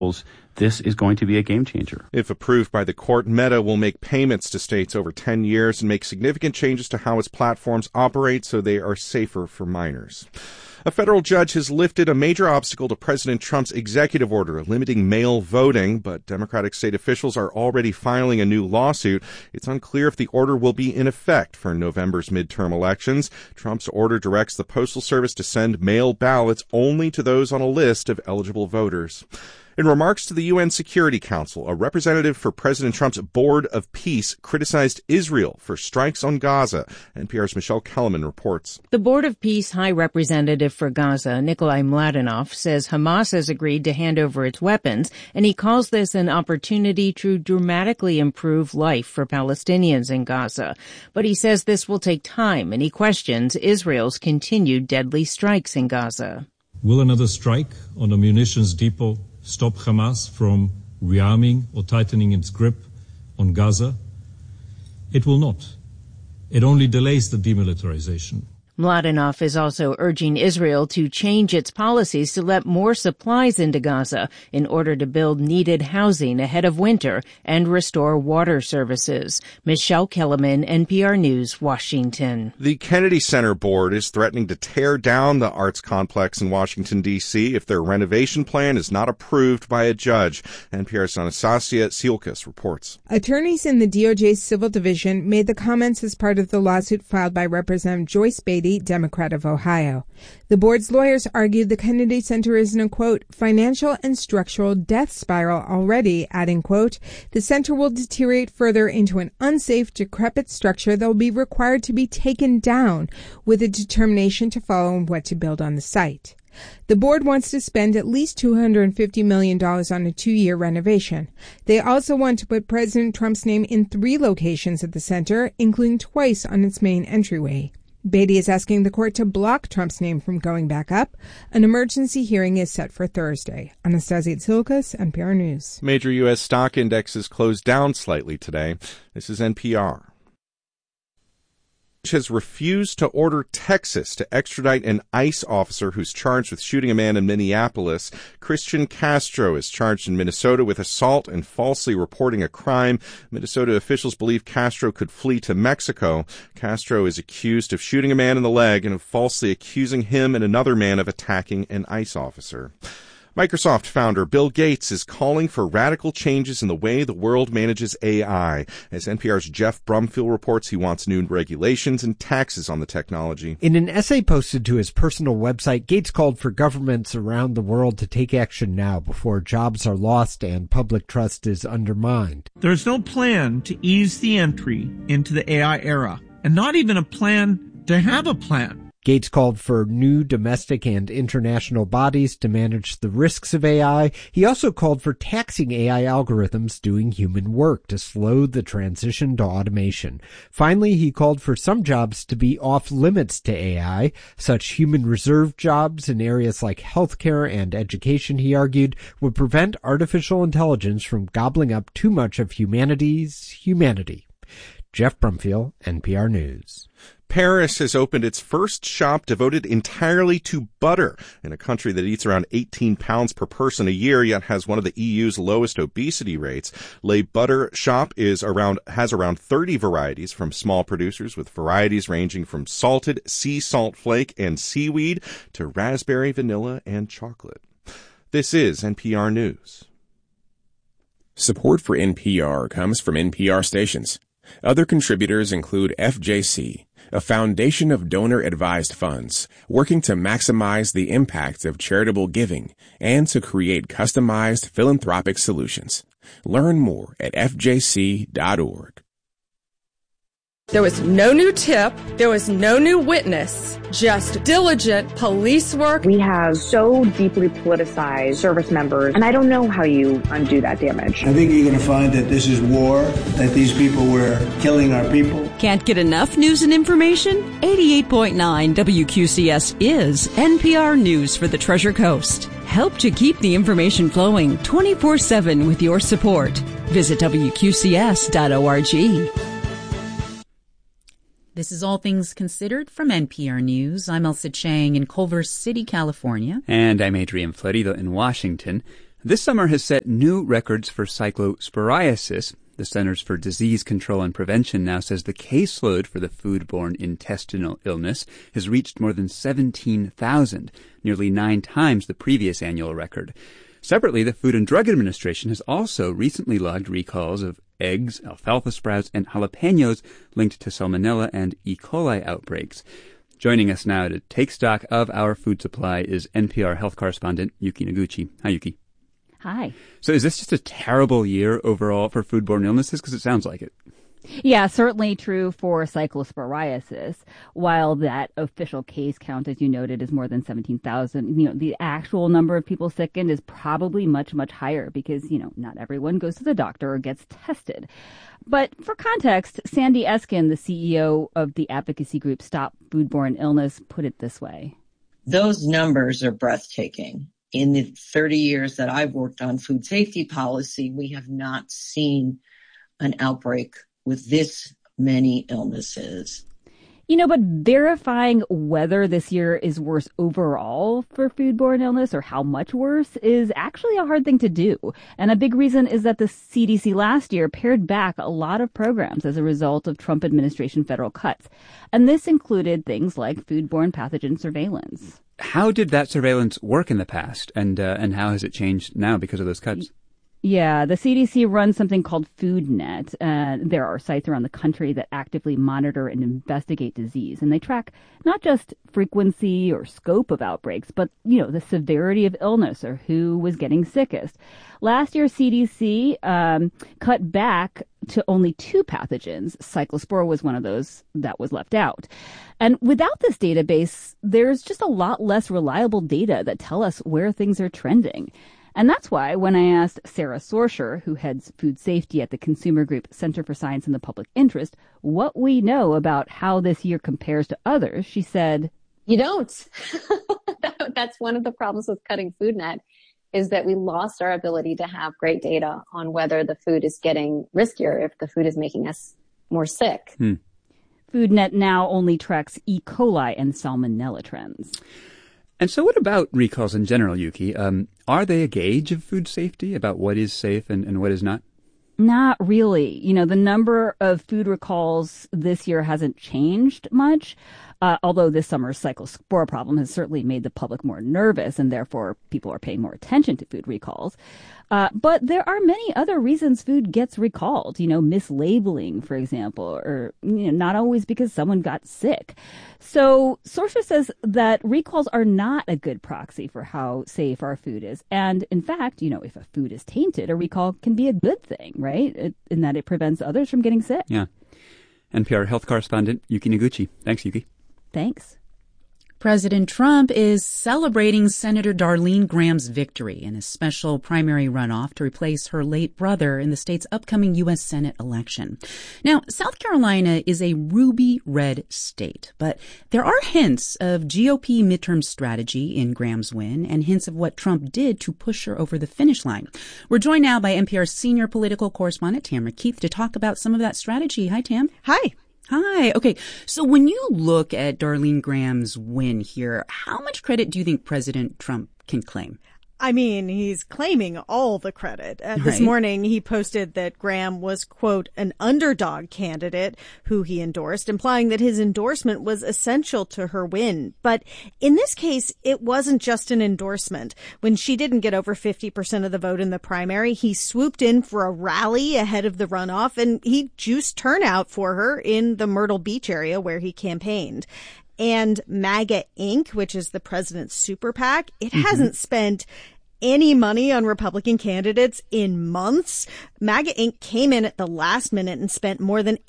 This is going to be a game changer. If approved by the court, Meta will make payments to states over 10 years and make significant changes to how its platforms operate so they are safer for minors. A federal judge has lifted a major obstacle to President Trump's executive order limiting mail voting, but Democratic state officials are already filing a new lawsuit. It's unclear if the order will be in effect for November's midterm elections. Trump's order directs the Postal Service to send mail ballots only to those on a list of eligible voters. In remarks to the UN Security Council, a representative for President Trump's Board of Peace criticized Israel for strikes on Gaza. NPR's Michelle Kellerman reports. The Board of Peace High Representative for Gaza, Nikolai Mladenov, says Hamas has agreed to hand over its weapons, and he calls this an opportunity to dramatically improve life for Palestinians in Gaza. But he says this will take time, and he questions Israel's continued deadly strikes in Gaza. Will another strike on a munitions depot stop Hamas from rearming or tightening its grip on Gaza? It will not. It only delays the demilitarization. Mladenov is also urging Israel to change its policies to let more supplies into Gaza in order to build needed housing ahead of winter and restore water services. Michelle Kellerman, NPR News, Washington. The Kennedy Center Board is threatening to tear down the arts complex in Washington, D.C. if their renovation plan is not approved by a judge. NPR's Anastasia Tsiolkas reports. Attorneys in the DOJ's Civil Division made the comments as part of the lawsuit filed by Representative Joyce Beatty, Democrat of Ohio. The board's lawyers argued the Kennedy Center is in a, quote, financial and structural death spiral already, adding, quote, the center will deteriorate further into an unsafe, decrepit structure that will be required to be taken down with a determination to follow on what to build on the site. The board wants to spend at least $250 million on a 2-year renovation. They also want to put President Trump's name in 3 locations at the center, including twice on its main entryway. Beatty is asking the court to block Trump's name from going back up. An emergency hearing is set for Thursday. Anastasia Tsiolkas, NPR News. Major U.S. stock indexes closed down slightly today. This is NPR. Has refused to order Texas to extradite an ICE officer who's charged with shooting a man in Minneapolis. Christian Castro is charged in Minnesota with assault and falsely reporting a crime. Minnesota officials believe Castro could flee to Mexico. Castro is accused of shooting a man in the leg and of falsely accusing him and another man of attacking an ICE officer. Microsoft founder Bill Gates is calling for radical changes in the way the world manages AI. As NPR's Jeff Brumfield reports, he wants new regulations and taxes on the technology. In an essay posted to his personal website, Gates called for governments around the world to take action now before jobs are lost and public trust is undermined. There's no plan to ease the entry into the AI era, and not even a plan to have a plan. Gates called for new domestic and international bodies to manage the risks of AI. He also called for taxing AI algorithms doing human work to slow the transition to automation. Finally, he called for some jobs to be off limits to AI. Such human reserve jobs in areas like healthcare and education, he argued, would prevent artificial intelligence from gobbling up too much of humanity's humanity. Jeff Brumfield, NPR News. Paris has opened its first shop devoted entirely to butter in a country that eats around 18 pounds per person a year, yet has one of the EU's lowest obesity rates. Le Butter Shop has around 30 varieties from small producers, with varieties ranging from salted sea salt flake and seaweed to raspberry, vanilla, and chocolate. This is NPR News. Support for NPR comes from NPR stations. Other contributors include FJC, a foundation of donor-advised funds working to maximize the impact of charitable giving and to create customized philanthropic solutions. Learn more at fjc.org. There was no new tip. There was no new witness. Just diligent police work. We have so deeply politicized service members, and I don't know how you undo that damage. I think you're going to find that this is war, that these people were killing our people. Can't get enough news and information? 88.9 WQCS is NPR News for the Treasure Coast. Help to keep the information flowing 24/7 with your support. Visit WQCS.org. This is All Things Considered from NPR News. I'm Elsa Chang in Culver City, California. And I'm Adrian Florido in Washington. This summer has set new records for cyclosporiasis. The Centers for Disease Control and Prevention now says the caseload for the foodborne intestinal illness has reached more than 17,000, nearly 9 times the previous annual record. Separately, the Food and Drug Administration has also recently logged recalls of eggs, alfalfa sprouts, and jalapenos linked to Salmonella and E. coli outbreaks. Joining us now to take stock of our food supply is NPR health correspondent Yuki Noguchi. Hi, Yuki. Hi. So is this just a terrible year overall for foodborne illnesses? Because it sounds like it. Yeah, certainly true for cyclosporiasis. While that official case count, as you noted, is more than 17,000, the actual number of people sickened is probably much, much higher because, not everyone goes to the doctor or gets tested. But for context, Sandy Eskin, the CEO of the advocacy group Stop Foodborne Illness, put it this way. Those numbers are breathtaking. In the 30 years that I've worked on food safety policy, we have not seen an outbreak with this many illnesses. But verifying whether this year is worse overall for foodborne illness or how much worse is actually a hard thing to do. And a big reason is that the CDC last year pared back a lot of programs as a result of Trump administration federal cuts. And this included things like foodborne pathogen surveillance. How did that surveillance work in the past, and how has it changed now because of those cuts? Yeah, the CDC runs something called FoodNet. There are sites around the country that actively monitor and investigate disease, and they track not just frequency or scope of outbreaks, but, the severity of illness or who was getting sickest. Last year, CDC cut back to only 2 pathogens. Cyclospora was one of those that was left out. And without this database, there's just a lot less reliable data that tell us where things are trending. And that's why when I asked Sarah Sorsher, who heads food safety at the consumer group Center for Science in the Public Interest, what we know about how this year compares to others, she said, "You don't." That's one of the problems with cutting FoodNet, is that we lost our ability to have great data on whether the food is getting riskier, if the food is making us more sick. FoodNet now only tracks E. coli and Salmonella trends. And so what about recalls in general, Yuki? Are they a gauge of food safety about what is safe and what is not? Not really. The number of food recalls this year hasn't changed much, although this summer's cyclospora problem has certainly made the public more nervous, and therefore people are paying more attention to food recalls. But there are many other reasons food gets recalled, mislabeling, for example, or not always because someone got sick. So Sorsha says that recalls are not a good proxy for how safe our food is. And in fact, if a food is tainted, a recall can be a good thing, right? In that it prevents others from getting sick. Yeah. NPR health correspondent Yuki Noguchi. Thanks, Yuki. Thanks. President Trump is celebrating Senator Darlene Graham's victory in a special primary runoff to replace her late brother in the state's upcoming U.S. Senate election. Now, South Carolina is a ruby red state, but there are hints of GOP midterm strategy in Graham's win and hints of what Trump did to push her over the finish line. We're joined now by NPR senior political correspondent Tamara Keith to talk about some of that strategy. Hi, Tam. Hi. Hi. Okay. So when you look at Darlene Graham's win here, how much credit do you think President Trump can claim? I mean, he's claiming all the credit. This morning, he posted that Graham was, quote, an underdog candidate who he endorsed, implying that his endorsement was essential to her win. But in this case, it wasn't just an endorsement. When she didn't get over 50% of the vote in the primary, he swooped in for a rally ahead of the runoff, and he juiced turnout for her in the Myrtle Beach area where he campaigned. And MAGA Inc., which is the president's super PAC, it hasn't spent any money on Republican candidates in months. MAGA Inc. came in at the last minute and spent more than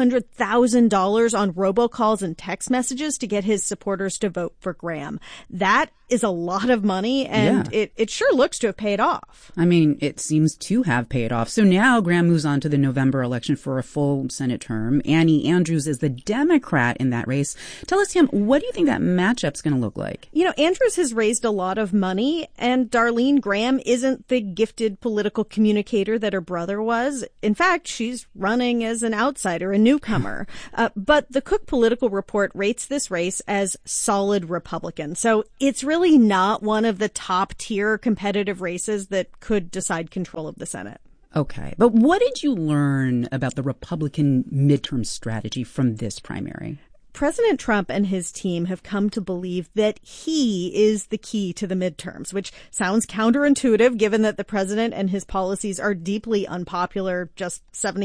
$800,000 on robocalls and text messages to get his supporters to vote for Graham. That is a lot of money, and it sure looks to have paid off. I mean, it seems to have paid off. So now Graham moves on to the November election for a full Senate term. Annie Andrews is the Democrat in that race. Tell us, Tim, what do you think that matchup's going to look like? Andrews has raised a lot of money, and Darlene Darlene, Graham isn't the gifted political communicator that her brother was. In fact, she's running as an outsider, a newcomer. But the Cook Political Report rates this race as solid Republican. So it's really not one of the top-tier competitive races that could decide control of the Senate. Okay. But what did you learn about the Republican midterm strategy from this primary? President Trump and his team have come to believe that he is the key to the midterms, which sounds counterintuitive given that the president and his policies are deeply unpopular just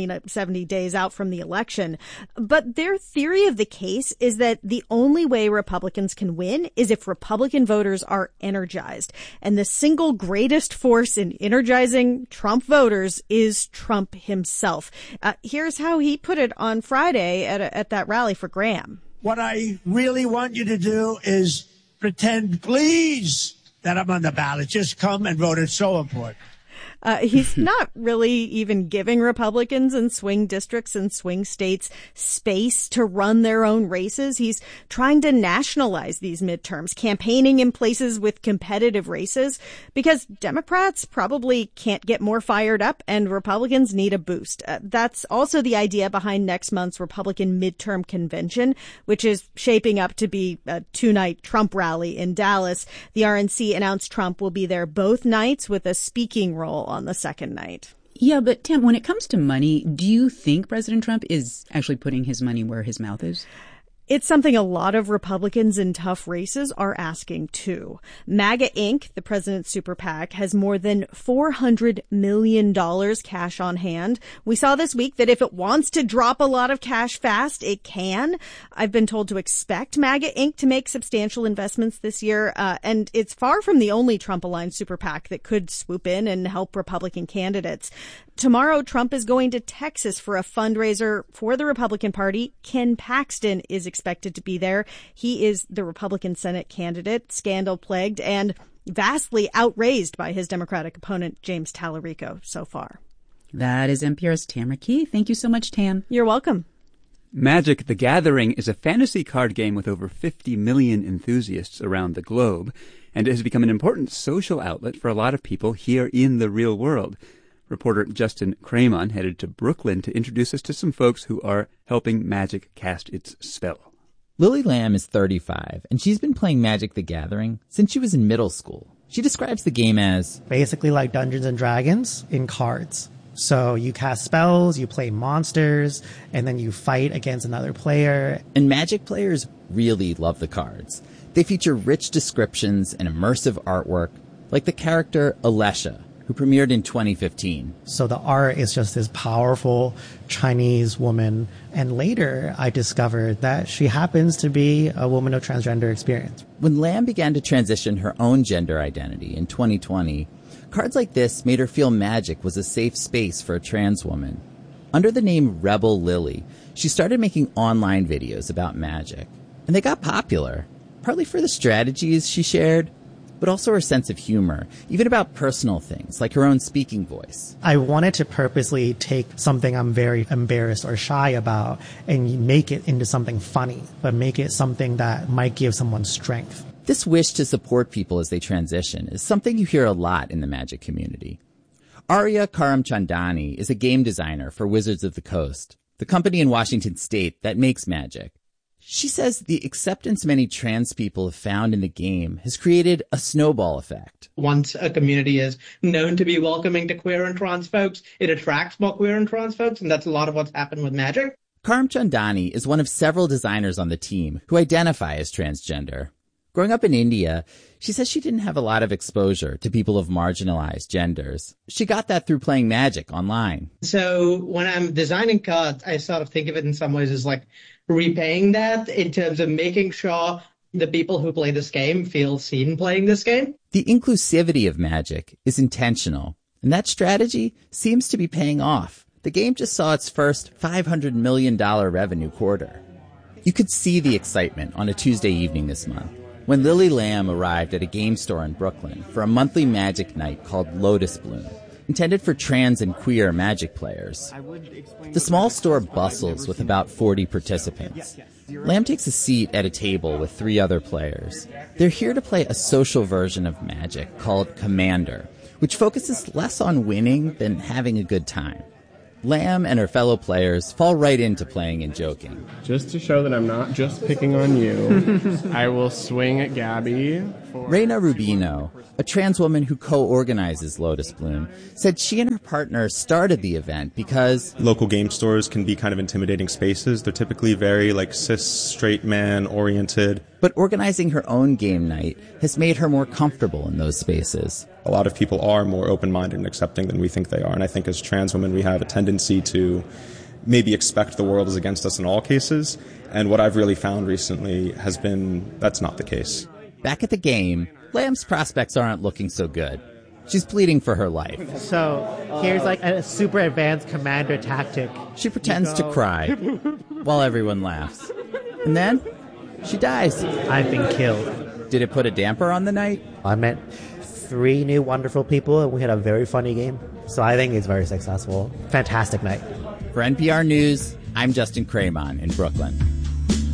70 days out from the election. But their theory of the case is that the only way Republicans can win is if Republican voters are energized. And the single greatest force in energizing Trump voters is Trump himself. Here's how he put it on Friday at that rally for Graham. What I really want you to do is pretend, please, that I'm on the ballot. Just come and vote. It's so important. He's not really even giving Republicans in swing districts and swing states space to run their own races. He's trying to nationalize these midterms, campaigning in places with competitive races, because Democrats probably can't get more fired up and Republicans need a boost. That's also the idea behind next month's Republican midterm convention, which is shaping up to be a two-night Trump rally in Dallas. The RNC announced Trump will be there both nights with a speaking role on the second night. Yeah, but Tim, when it comes to money, do you think President Trump is actually putting his money where his mouth is? It's something a lot of Republicans in tough races are asking, too. MAGA Inc., the president's super PAC, has more than $400 million cash on hand. We saw this week that if it wants to drop a lot of cash fast, it can. I've been told to expect MAGA Inc. to make substantial investments this year, and it's far from the only Trump-aligned super PAC that could swoop in and help Republican candidates. Tomorrow, Trump is going to Texas for a fundraiser for the Republican Party. Ken Paxton is expected to be there. He is the Republican Senate candidate, scandal-plagued and vastly outraised by his Democratic opponent, James Tallarico, so far. That is NPR's Tamara Key. Thank you so much, Tam. You're welcome. Magic: The Gathering is a fantasy card game with over 50 million enthusiasts around the globe, and it has become an important social outlet for a lot of people here in the real world. Reporter Justin Cramon headed to Brooklyn to introduce us to some folks who are helping Magic cast its spell. Lily Lamb is 35, and she's been playing Magic: The Gathering since she was in middle school. She describes the game as basically like Dungeons and Dragons in cards. So you cast spells, you play monsters, and then you fight against another player. And Magic players really love the cards. They feature rich descriptions and immersive artwork, like the character Alesha, who premiered in 2015. So the art is just this powerful Chinese woman. And later, I discovered that she happens to be a woman of transgender experience. When Lamb began to transition her own gender identity in 2020, cards like this made her feel Magic was a safe space for a trans woman. Under the name Rebel Lily, she started making online videos about Magic. And they got popular, partly for the strategies she shared, but also her sense of humor, even about personal things, like her own speaking voice. I wanted to purposely take something I'm very embarrassed or shy about and make it into something funny, but make it something that might give someone strength. This wish to support people as they transition is something you hear a lot in the Magic community. Arya Karamchandani is a game designer for Wizards of the Coast, the company in Washington State that makes Magic. She says the acceptance many trans people have found in the game has created a snowball effect. Once a community is known to be welcoming to queer and trans folks, it attracts more queer and trans folks, and that's a lot of what's happened with Magic. Karamchandani is one of several designers on the team who identify as transgender. Growing up in India, she says she didn't have a lot of exposure to people of marginalized genders. She got that through playing Magic online. So when I'm designing cards, I sort of think of it in some ways as like repaying that in terms of making sure the people who play this game feel seen playing this game. The inclusivity of Magic is intentional, and that strategy seems to be paying off. The game just saw its first $500 million revenue quarter. You could see the excitement on a Tuesday evening this month when Lily Lamb arrived at a game store in Brooklyn for a monthly Magic night called Lotus Bloom, intended for trans and queer Magic players. The small store bustles with about 40 participants. Lamb takes a seat at a table with 3 other players. They're here to play a social version of Magic called Commander, which focuses less on winning than having a good time. Lamb and her fellow players fall right into playing and joking. Just to show that I'm not just picking on you, I will swing at Gabby. Reina Rubino, a trans woman who co-organizes Lotus Bloom, said she and her partner started the event because local game stores can be kind of intimidating spaces. They're typically very cis, straight man oriented. But organizing her own game night has made her more comfortable in those spaces. A lot of people are more open-minded and accepting than we think they are. And I think as trans women, we have a tendency to maybe expect the world is against us in all cases. And what I've really found recently has been that's not the case. Back at the game, Lamb's prospects aren't looking so good. She's pleading for her life. So here's a super advanced commander tactic. She pretends to cry while everyone laughs. And then she dies. I've been killed. Did it put a damper on the night? I met 3 new wonderful people and we had a very funny game. So I think it's very successful. Fantastic night. For NPR News, I'm Justin Cramon in Brooklyn.